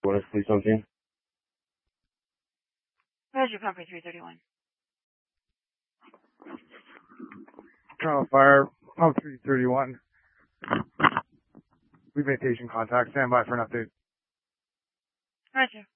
What is police on scene? Roger, Pumper 331. Toronto Fire, Pump 331. We've made patient contact. Stand by for an update. Roger.